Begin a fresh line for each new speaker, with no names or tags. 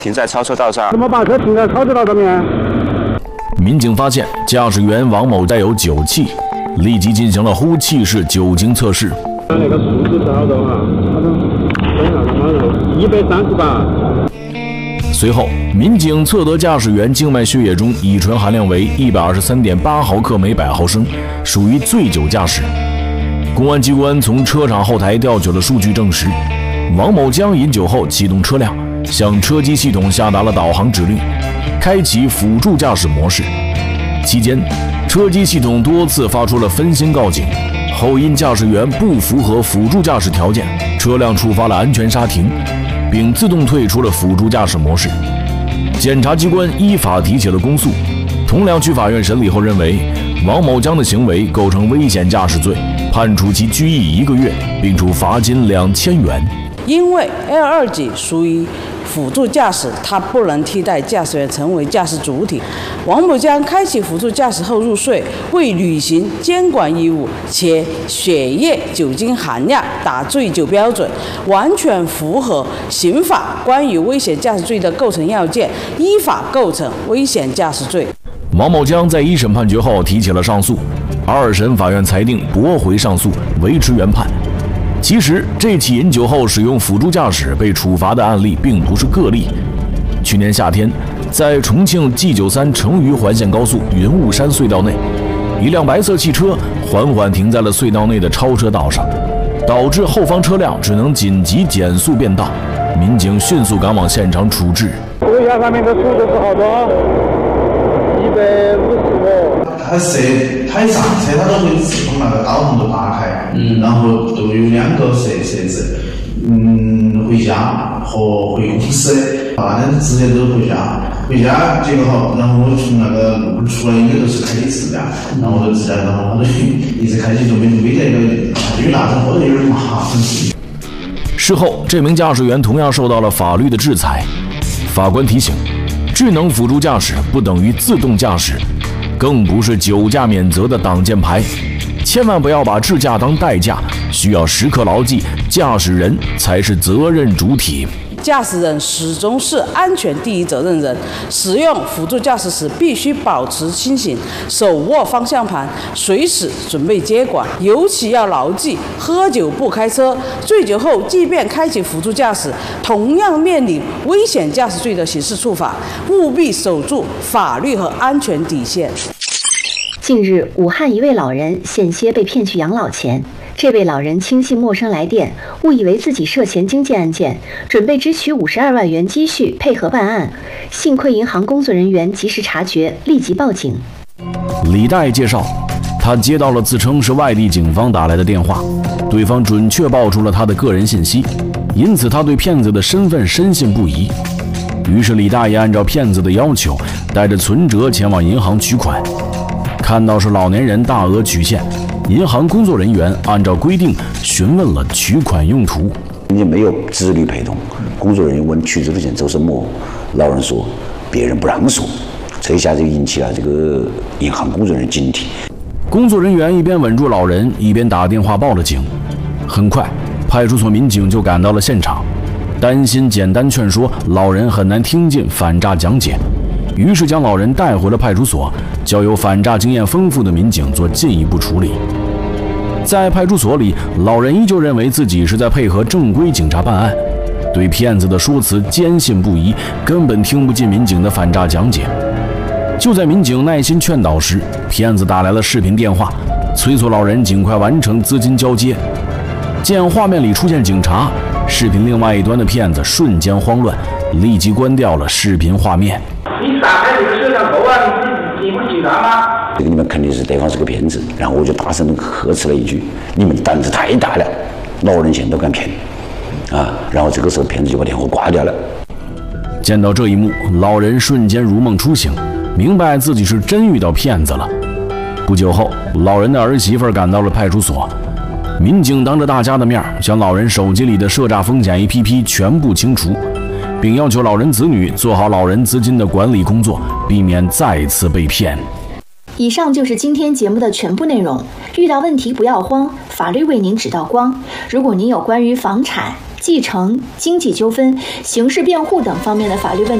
停在超车道上。
怎么把车停在超车道上面？
民警发现驾驶员王某带有酒气，立即进行了呼气式酒精测试。
那个数字是好多哈？138。
随后，民警测得驾驶员静脉血液中乙醇含量为123.8毫克每100毫升，属于醉酒驾驶。公安机关从车厂后台调取了数据，证实王某将饮酒后启动车辆，向车机系统下达了导航指令，开启辅助驾驶模式。期间，车机系统多次发出了分心告警，后因驾驶员不符合辅助驾驶条件，车辆触发了安全刹停，并自动退出了辅助驾驶模式。检察机关依法提起了公诉。同良区法院审理后认为，王某江的行为构成危险驾驶罪，判处其拘役1个月，并处罚金2000元。
因为 L2级属于辅助驾驶，它不能替代驾驶员成为驾驶主体。王某江开启辅助驾驶后入睡，未履行监管义务，且血液酒精含量达醉酒标准，完全符合刑法关于危险驾驶罪的构成要件，依法构成危险驾驶罪。
王某江在一审判决后提起了上诉，二审法院裁定驳回上诉，维持原判。其实，这起饮酒后使用辅助驾驶被处罚的案例并不是个例。去年夏天，在重庆 G93 成渝环线高速云雾山隧道内，一辆白色汽车缓缓停在了隧道内的超车道上，导致后方车辆只能紧急减速变道。民警迅速赶往现场处置。
注意下上面的数字是好多，155。
他一上车，他都会自动那个导航都打开，然后都有2个设置，回家和回公司，那直接都回家，结果好，然后我从那个路出来应该都是开的自驾，然后我就自驾，然后他就一直开起就没那个，因为那时候有点麻烦。
事后，这名驾驶员同样受到了法律的制裁。法官提醒，智能辅助驾驶不等于自动驾驶，更不是酒驾免责的挡箭牌，千万不要把智驾当代驾，需要时刻牢记，驾驶人才是责任主体。
驾驶人始终是安全第一责任人，使用辅助驾驶时必须保持清醒，手握方向盘，随时准备接管。尤其要牢记，喝酒不开车，醉酒后即便开启辅助驾驶，同样面临危险驾驶罪的刑事处罚，务必守住法律和安全底线。
近日，武汉一位老人险些被骗去养老钱。这位老人轻信陌生来电，误以为自己涉嫌经济案件，准备支取52万元积蓄配合办案。幸亏银行工作人员及时察觉，立即报警。
李大爷介绍，他接到了自称是外地警方打来的电话，对方准确报出了他的个人信息，因此他对骗子的身份深信不疑。于是李大爷按照骗子的要求，带着存折前往银行取款。看到是老年人大额取现，银行工作人员按照规定询问了取款用途。
你没有子女陪同，工作人员问取这笔钱走什么，老人说别人不让说，这一下就引起了这个银行工作人员警惕。
工作人员一边稳住老人，一边打电话报了警。很快，派出所民警就赶到了现场，担心简单劝说老人很难听进反诈讲解，于是将老人带回了派出所，交由反诈经验丰富的民警做进一步处理。在派出所里，老人依旧认为自己是在配合正规警察办案，对骗子的说辞坚信不疑，根本听不进民警的反诈讲解。就在民警耐心劝导时，骗子打来了视频电话，催促老人尽快完成资金交接。见画面里出现警察，视频另外一端的骗子瞬间慌乱，立即关掉了视频画面。
你打开你的摄像头啊，你不警察吗？
这个你们肯定是对方是个骗子，然后我就大声地呵斥了一句：“你们胆子太大了，老人钱都敢骗啊！”然后这个时候骗子就把电话挂掉了。
见到这一幕，老人瞬间如梦初醒，明白自己是真遇到骗子了。不久后，老人的儿媳妇赶到了派出所，民警当着大家的面将老人手机里的涉诈风险 APP 全部清除，并要求老人子女做好老人资金的管理工作，避免再次被骗。
以上就是今天节目的全部内容。遇到问题不要慌，法律为您指道光。如果您有关于房产、
继承、经济纠纷、刑事辩护等方面的法律问题。